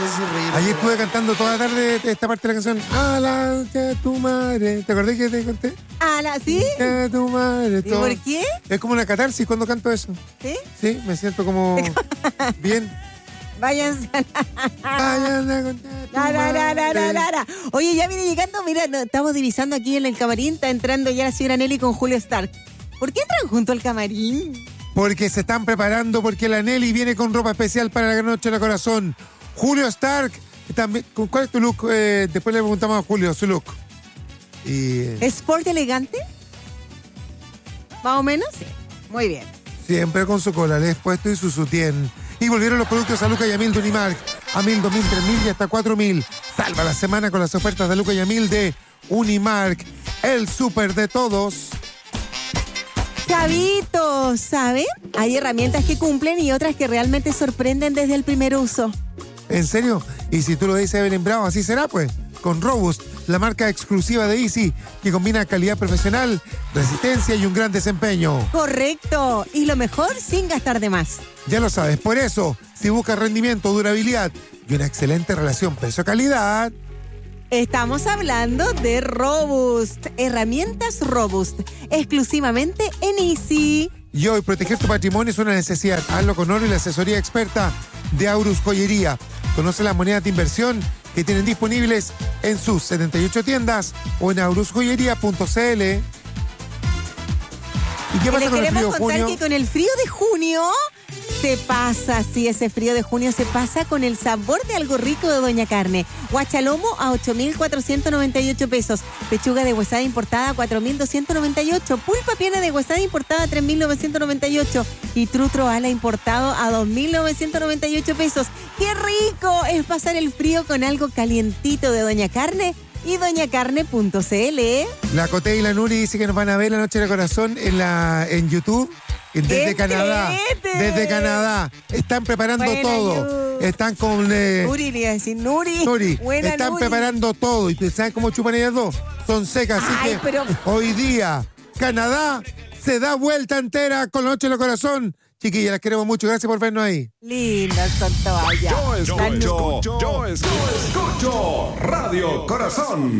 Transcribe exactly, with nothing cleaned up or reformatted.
eso es horrible. Ayer estuve cantando toda la tarde esta parte de la canción. Ala, que tu madre. ¿Te acordás que te conté? Ala, ¿sí? Que tu madre. ¿Y por qué? Es como una catarsis cuando canto eso. ¿Sí? Sí, me siento como bien. Váyanse. Vayan a contar tu La, la, la, la, la, madre. la, la. Oye, ya viene llegando, mira, no, estamos divisando aquí en el camarín, está entrando ya la señora Nelly con Julio Stark. ¿Por qué entran junto al camarín? Porque se están preparando, porque la Nelly viene con ropa especial para la noche del corazón. Julio Stark, también, ¿con cuál es tu look? Eh, después le preguntamos a Julio su look. Y, eh, ¿Sport elegante? ¿Más o menos? Sí. Muy bien. siempre con su cola, le he puesto y su sutién. Y volvieron los productos a Luca y a Mil de Unimark. A mil, dos mil, tres mil y hasta cuatro mil. Salva la semana con las ofertas de Luca y a Mil de Unimark. El súper de todos. Chavito, ¿saben? Hay herramientas que cumplen y otras que realmente sorprenden desde el primer uso. ¿En serio? Y si tú lo dices, Evelyn Bravo, así será, pues. Con Robust, la marca exclusiva de Easy, que combina calidad profesional, resistencia y un gran desempeño. Correcto. Y lo mejor sin gastar de más. Ya lo sabes, por eso, si buscas rendimiento, durabilidad y una excelente relación precio-calidad, Estamos hablando de Robust. Herramientas Robust. Exclusivamente en Easy. y hoy proteger tu patrimonio es una necesidad. Hazlo con oro y la asesoría experta de Aurus Joyería. Conoce las monedas de inversión que tienen disponibles en sus setenta y ocho tiendas o en aurus joyería punto c l. ¿Y qué Y pasa les con el queremos frío de contar junio? que con el frío de junio se pasa, sí, ese frío de junio se pasa con el sabor de algo rico de Doña Carne. Guachalomo a ocho mil cuatrocientos noventa y ocho pesos. Pechuga de huesada importada a cuatro mil doscientos noventa y ocho. Pulpa pierna de huesada importada a tres mil novecientos noventa y ocho. Y trutro ala importado a dos mil novecientos noventa y ocho pesos. ¡Qué rico es pasar el frío con algo calientito de Doña Carne! Y doña carne punto c l. La Coté y la Nuri dice que nos van a ver la Noche del Corazón en la en YouTube. Desde ¡Qué Canadá. tete! Desde Canadá. Están preparando Buena, todo. Yu. Están con... Eh, Nuri, le iba a decir Nuri. Nuri, Buena, están Nuri. preparando todo. ¿Y ustedes saben cómo chupan ellas dos? Son secas. Así Ay, que pero- hoy día Canadá se da vuelta entera con la Noche del Corazón. Chiquillas, las queremos mucho. Gracias por vernos ahí. Lindas son todas. Yo Tan- escucho, yo escucho Radio Corazón.